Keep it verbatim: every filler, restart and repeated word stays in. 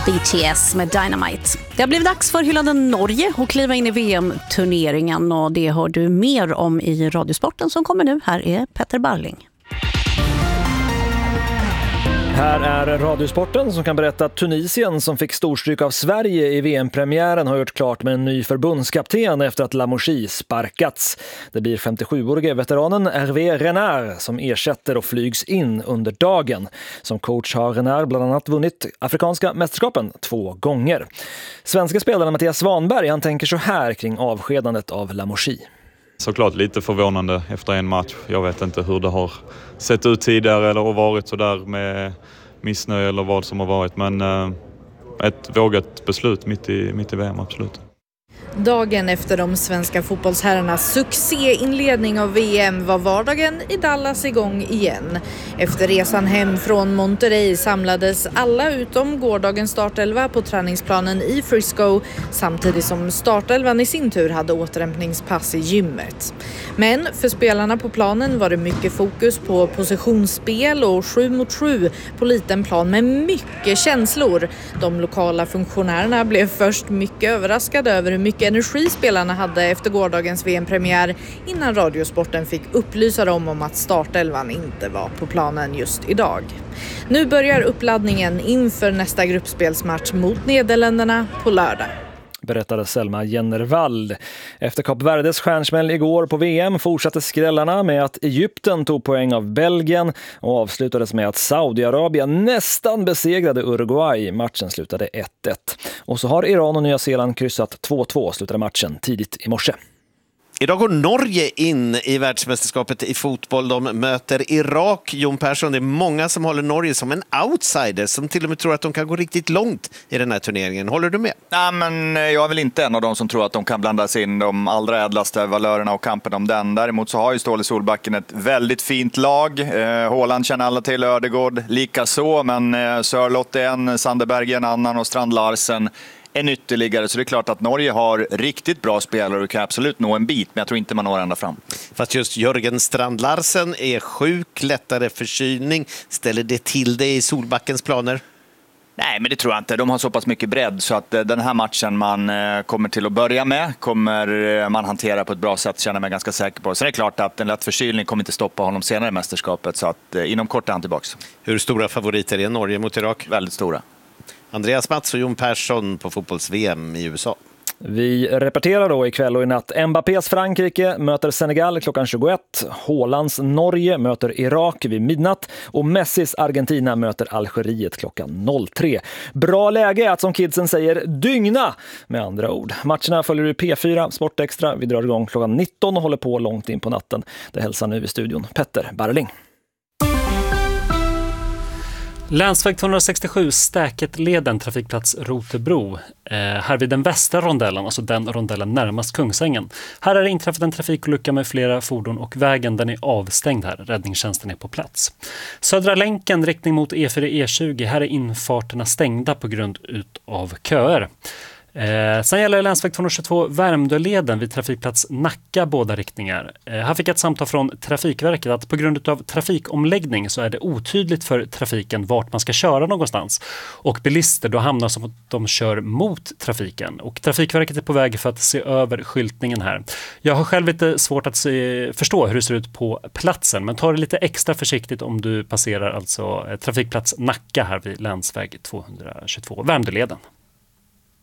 B T S med Dynamite. Det har blivit dags för hyllande Norge och kliva in i V M-turneringen, och det hör du mer om i Radiosporten som kommer nu. Här är Petter Barling. Här är Radiosporten som kan berätta att Tunisien, som fick storstryk av Sverige i V M-premiären, har gjort klart med en ny förbundskapten efter att Lamouchi sparkats. Det blir femtiosjuårige veteranen Hervé Renard som ersätter och flygs in under dagen. Som coach har Renard bland annat vunnit afrikanska mästerskapen två gånger. Svenska spelaren Mattias Svanberg, han tänker så här kring avskedandet av Lamouchi. Såklart lite förvånande efter en match. Jag vet inte hur det har sett ut tidigare eller har varit så där med missnöje eller vad som har varit. Men eh, ett vågat beslut mitt i, mitt i V M, absolut. Dagen efter de svenska fotbollsherrarnas succéinledning av V M var vardagen i Dallas igång igen. Efter resan hem från Monterrey samlades alla utom gårdagens startelva på träningsplanen i Frisco, samtidigt som startelvan i sin tur hade återhämtningspass i gymmet. Men för spelarna på planen var det mycket fokus på positionsspel och sju mot sju på liten plan med mycket känslor. De lokala funktionärerna blev först mycket överraskade över hur mycket energi spelarna hade efter gårdagens V M-premiär, innan Radiosporten fick upplysa dem om att startelvan inte var på planen just idag. Nu börjar uppladdningen inför nästa gruppspelsmatch mot Nederländerna på lördag. Berättade Selma Jennervall. Efter Kap Verdes stjärnsmäll igår på V M fortsatte skrällarna med att Egypten tog poäng av Belgien och avslutades med att Saudiarabien nästan besegrade Uruguay. Matchen slutade ett ett. Och så har Iran och Nya Zeeland kryssat två två, slutade matchen tidigt i morse. Idag går Norge in i världsmästerskapet i fotboll. De möter Irak. Jon Persson, det är många som håller Norge som en outsider, som till och med tror att de kan gå riktigt långt i den här turneringen. Håller du med? Nej, men jag är väl inte en av dem som tror att de kan blandas in de allra ädlaste valörerna och kampen om den. Däremot så har ju Ståle Solbacken ett väldigt fint lag. Eh, Haaland känner alla till, Ödegård lika så, men eh, Sörloth är en, Sandeberg en annan och Strand Larsen en ytterligare. Så det är klart att Norge har riktigt bra spelare och kan absolut nå en bit, men jag tror inte man når ända fram. Fast just Jörgen Strand Larsen är sjuk, lättare förkylning. Ställer det till det i Solbackens planer? Nej, men det tror jag inte. De har så pass mycket bredd så att den här matchen man kommer till att börja med kommer man hantera på ett bra sätt, känner mig ganska säker på. Sen är det klart att en lätt förkylning kommer inte stoppa honom senare i mästerskapet, så att inom kort är han tillbaks. Hur stora favoriter är Norge mot Irak? Väldigt stora. Andreas Mats och Jon Persson på fotbolls-V M i U S A. Vi repeterar då ikväll och i natt. Mbappés Frankrike möter Senegal klockan tjugoett. Haalands Norge möter Irak vid midnatt. Och Messis Argentina möter Algeriet klockan tre. Bra läge att, som kidsen säger, dygna med andra ord. Matcherna följer du P fyra Sport Extra. Vi drar igång klockan nitton och håller på långt in på natten. Det hälsar nu i studion Petter Barling. Länsväg tvåhundrasextiosju, Stäket-leden, trafikplats Rotebro. Eh, här vid den västra rondellen, alltså den rondellen närmast Kungsängen. Här är det inträffat en trafikolycka med flera fordon och vägen den är avstängd här. Räddningstjänsten är på plats. Södra länken, riktning mot E fyra E tjugo. Här är infarterna stängda på grund av köer. Eh, sen gäller det länsväg tvåhundratjugotvå Värmdöleden vid trafikplats Nacka båda riktningar. Eh, här fick ett samtal från Trafikverket att på grund av trafikomläggning så är det otydligt för trafiken vart man ska köra någonstans. Och bilister då hamnar som att de kör mot trafiken. Och Trafikverket är på väg för att se över skyltningen här. Jag har själv lite svårt att se, förstå hur det ser ut på platsen, men ta det lite extra försiktigt om du passerar alltså eh, trafikplats Nacka här vid länsväg tvåhundratjugotvå Värmdöleden.